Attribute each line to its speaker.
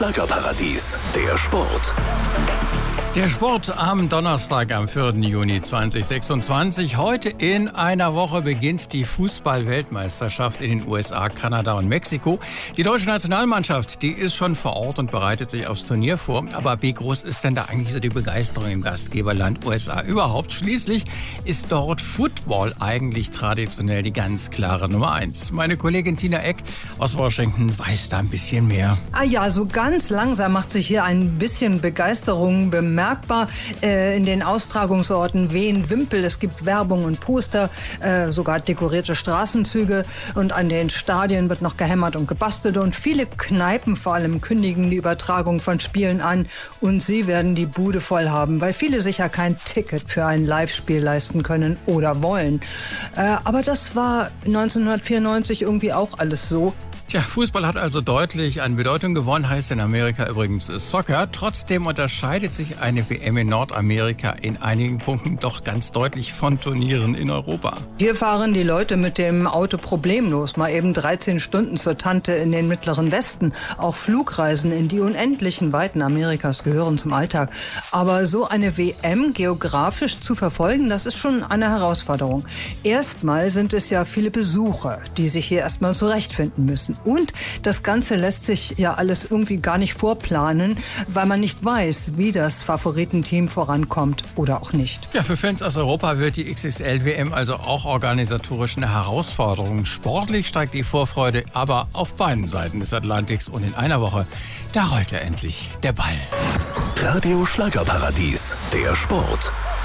Speaker 1: Schlagerparadies, der Sport.
Speaker 2: Der Sport am Donnerstag, am 4. Juni 2026. Heute in einer Woche beginnt die Fußball-Weltmeisterschaft in den USA, Kanada und Mexiko. Die deutsche Nationalmannschaft, die ist schon vor Ort und bereitet sich aufs Turnier vor. Aber wie groß ist denn da eigentlich so die Begeisterung im Gastgeberland USA überhaupt? Schließlich ist dort Football eigentlich traditionell die ganz klare Nummer 1. Meine Kollegin Tina Eck aus Washington weiß da ein bisschen mehr.
Speaker 3: So ganz langsam macht sich hier ein bisschen Begeisterung bemerkbar in den Austragungsorten Wien, Wimpel. Es gibt Werbung und Poster, sogar dekorierte Straßenzüge, und an den Stadien wird noch gehämmert und gebastelt, und viele Kneipen vor allem kündigen die Übertragung von Spielen an, und sie werden die Bude voll haben, weil viele sicher kein Ticket für ein Live-Spiel leisten können oder wollen. Aber das war 1994 irgendwie auch alles so.
Speaker 2: Tja, Fußball hat also deutlich an Bedeutung gewonnen, heißt in Amerika übrigens Soccer. Trotzdem unterscheidet sich eine WM in Nordamerika in einigen Punkten doch ganz deutlich von Turnieren in Europa.
Speaker 3: Hier fahren die Leute mit dem Auto problemlos mal eben 13 Stunden zur Tante in den Mittleren Westen. Auch Flugreisen in die unendlichen Weiten Amerikas gehören zum Alltag. Aber so eine WM geografisch zu verfolgen, das ist schon eine Herausforderung. Erstmal sind es ja viele Besucher, die sich hier erstmal zurechtfinden müssen. Und das Ganze lässt sich ja alles irgendwie gar nicht vorplanen, weil man nicht weiß, wie das Favoritenteam vorankommt oder auch nicht.
Speaker 2: Ja, für Fans aus Europa wird die XXL-WM also auch organisatorisch eine Herausforderung. Sportlich steigt die Vorfreude aber auf beiden Seiten des Atlantiks, und in einer Woche, da rollt endlich der Ball.
Speaker 1: Radio Schlagerparadies, der Sport.